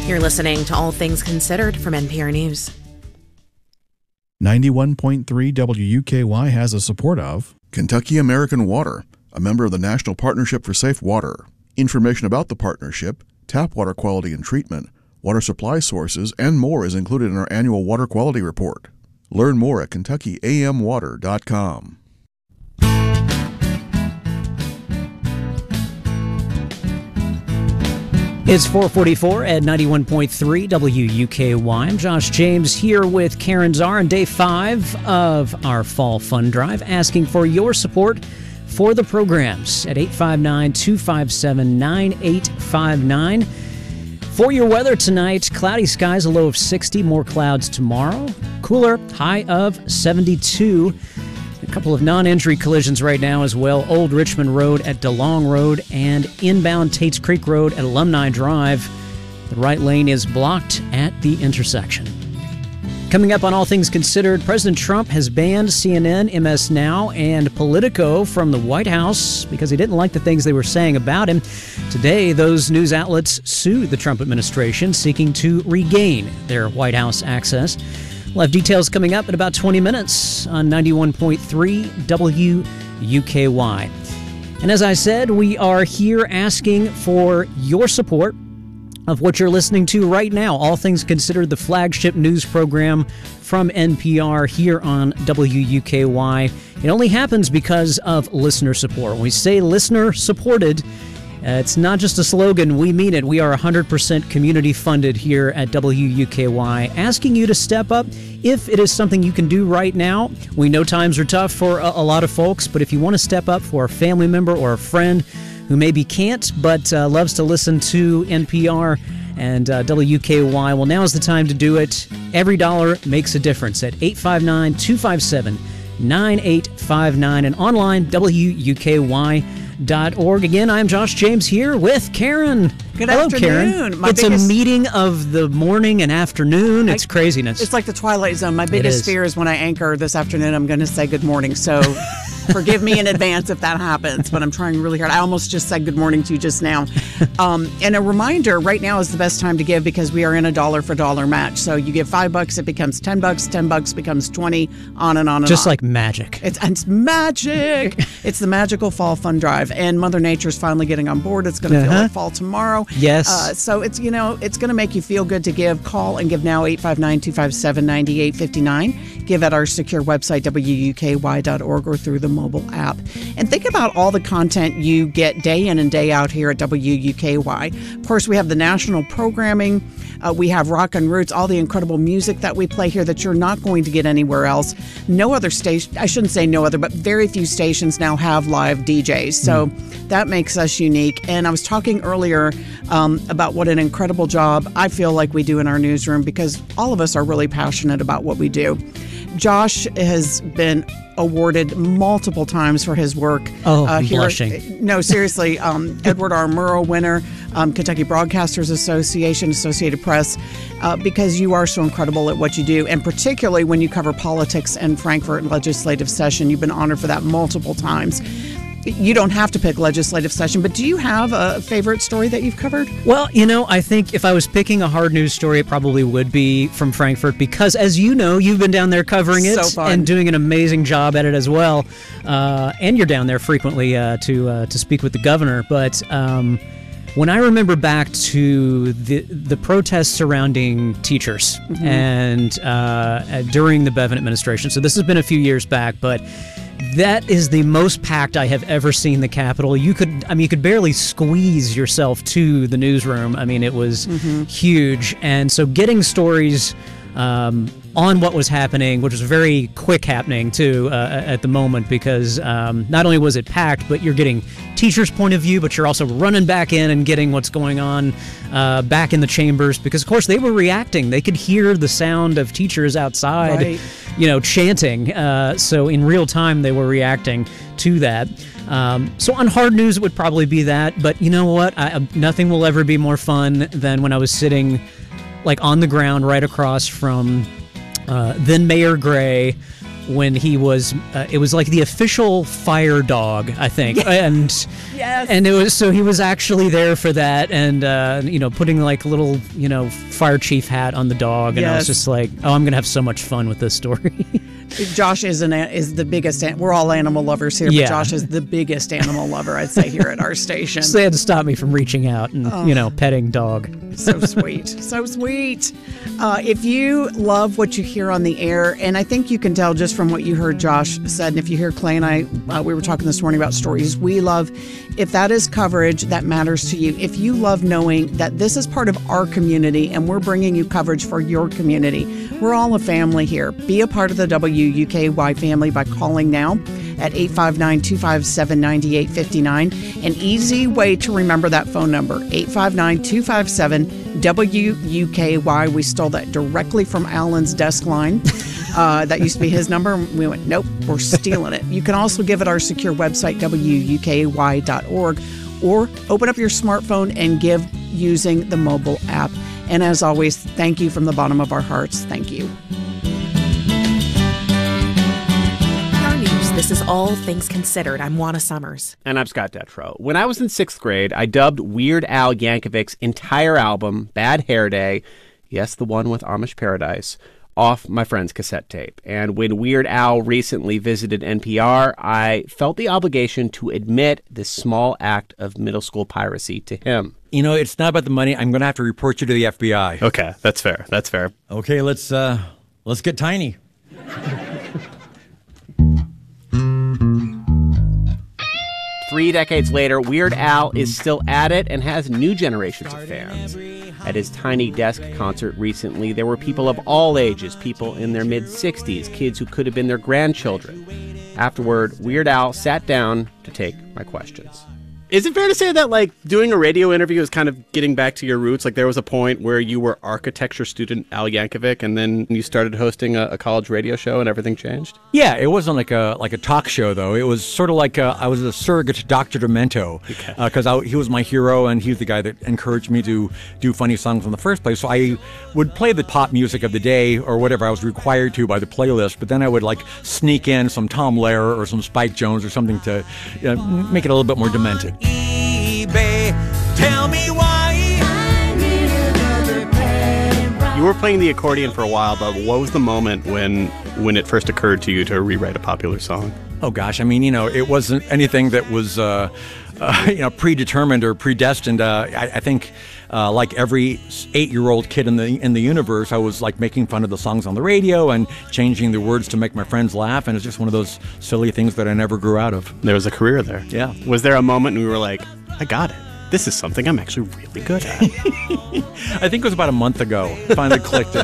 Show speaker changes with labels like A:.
A: You're listening to All Things Considered from NPR News.
B: 91.3 WUKY has the support of Kentucky American Water, a member of the National Partnership for Safe Water. Information about the partnership, tap water quality and treatment, water supply sources, and more is included in our annual water quality report. Learn more at KentuckyAMWater.com.
C: It's 4:44 at 91.3 WUKY. I'm Josh James here with Karen Czar on day 5 of our Fall Fund Drive, asking for your support for the programs at 859-257-9859. For your weather tonight, cloudy skies, a low of 60, more clouds tomorrow. Cooler, high of 72. A couple of non-injury collisions right now as well. Old Richmond Road at DeLong Road and inbound Tates Creek Road at Alumni Drive. The right lane is blocked at the intersection. Coming up on All Things Considered, President Trump has banned CNN, MS Now, and Politico from the White House because he didn't like the things they were saying about him. Today, those news outlets sued the Trump administration, seeking to regain their White House access. We'll have details coming up in about 20 minutes on 91.3 WUKY. And as I said, we are here asking for your support of what you're listening to right now. All Things Considered, the flagship news program from NPR here on WUKY. It only happens because of listener support. When we say listener supported, it's not just a slogan, we mean it. We are 100% community funded here at WUKY, asking you to step up if it is something you can do right now. We know times are tough for a lot of folks, but if you want to step up for a family member or a friend who maybe can't but loves to listen to NPR and WUKY, well, now is the time to do it. Every dollar makes a difference at 859-257-9859 and online, WUKY.org. Again, I'm Josh James here with Karen.
D: Good
C: Hello,
D: afternoon.
C: Karen. It's a meeting of the morning and afternoon. It's craziness.
D: It's like the Twilight Zone. My biggest fear is when I anchor this afternoon, I'm going to say good morning. So forgive me in advance if that happens, but I'm trying really hard. I almost just said good morning to you just now. And a reminder, right now is the best time to give because we are in a dollar for dollar match. So you give $5, it becomes $10, $10 becomes 20, on and on and on.
C: Just like magic.
D: It's magic. It's the magical Fall Fund Drive. And Mother Nature's finally getting on board. It's going to feel like fall tomorrow.
C: Yes.
D: So it's, it's going to make you feel good to give. Call and give now, 859-257-9859. Give at our secure website, WUKY.org, or through the mobile app. And think about all the content you get day in and day out here at WUKY. Of course, we have the national programming. We have Rock and Roots, all the incredible music that we play here that you're not going to get anywhere else. No other station, I shouldn't say no other, but very few stations now have live DJs. So that makes us unique. And I was talking earlier about what an incredible job I feel like we do in our newsroom because all of us are really passionate about what we do. Josh has been awarded multiple times for his work.
C: I'm blushing.
D: No, seriously. Edward R. Murrow winner, Kentucky Broadcasters Association, Associated Press, because you are so incredible at what you do, and particularly when you cover politics and Frankfort legislative session. You've been honored for that multiple times. You don't have to pick legislative session, but do you have a favorite story that you've covered?
C: Well, I think if I was picking a hard news story, it probably would be from Frankfort because, as you know, you've been down there covering it and doing an amazing job at it as well. And you're down there frequently to speak with the governor. But when I remember back to the protests surrounding teachers and during the Bevin administration, so this has been a few years back, but that is the most packed I have ever seen the Capitol. You could barely squeeze yourself to the newsroom. I mean, it was huge. And so getting stories on what was happening, which was very quick happening too at the moment, because not only was it packed, but you're getting teachers' point of view, but you're also running back in and getting what's going on back in the chambers, because of course they were reacting. They could hear the sound of teachers outside, chanting. So in real time they were reacting to that. So on hard news it would probably be that, but you know what? Nothing will ever be more fun than when I was sitting on the ground right across from then Mayor Gray, when he was it was like the official fire dog, I think.
D: Yes.
C: And it was, so he was actually there for that, and putting like a little fire chief hat on the dog, and I was just like, oh, I'm gonna have so much fun with this story.
D: Josh is the biggest. We're all animal lovers here, but Josh is the biggest animal lover, I'd say, here at our station.
C: So they had to stop me from reaching out and petting dog.
D: So sweet, so sweet. If you love what you hear on the air, and I think you can tell just from what you heard Josh said, and if you hear Clay and I, we were talking this morning about stories we love. If that is coverage that matters to you, if you love knowing that this is part of our community and we're bringing you coverage for your community, we're all a family here. Be a part of the WUKY family by calling now at 859-257-9859. An easy way to remember that phone number, 859-257-WUKY. We stole that directly from Alan's desk line. That used to be his number. We went, nope, we're stealing it. You can also give it our secure website, WUKY.org, or open up your smartphone and give using the mobile app. And as always, thank you from the bottom of our hearts. Thank you.
A: Our news. This is All Things Considered. I'm Juana Summers.
E: And I'm Scott Detrow. When I was in 6th grade, I dubbed Weird Al Yankovic's entire album, Bad Hair Day, yes, the one with Amish Paradise, off my friend's cassette tape. And when Weird Al recently visited NPR, I felt the obligation to admit this small act of middle school piracy to him.
F: It's not about the money. I'm going to have to report you to the FBI.
E: Okay, that's fair. That's fair.
F: Okay, let's get tiny.
E: 3 decades later, Weird Al is still at it and has new generations of fans. At his Tiny Desk concert recently, there were people of all ages, people in their mid-60s, kids who could have been their grandchildren. Afterward, Weird Al sat down to take my questions. Is it fair to say that, doing a radio interview is kind of getting back to your roots? There was a point where you were architecture student Al Yankovic, and then you started hosting a college radio show, and everything changed?
F: Yeah, it wasn't like a talk show, though. It was sort of like I was a surrogate Dr. Demento, because he was my hero, and he was the guy that encouraged me to do funny songs in the first place. So I would play the pop music of the day, or whatever I was required to by the playlist, but then I would, sneak in some Tom Lehrer or some Spike Jones or something to make it a little bit more demented.
G: Tell me why.
E: You were playing the accordion for a while, but what was the moment when it first occurred to you to rewrite a popular song?
F: Oh, gosh. It wasn't anything that was, predetermined or predestined. I think, like every 8-year-old kid in the universe, I was making fun of the songs on the radio and changing the words to make my friends laugh. And it's just one of those silly things that I never grew out of.
E: There was a career there.
F: Yeah.
E: Was there a moment when we were like, I got it. This is something I'm actually really good at?
F: I think it was about a month ago. Finally clicked.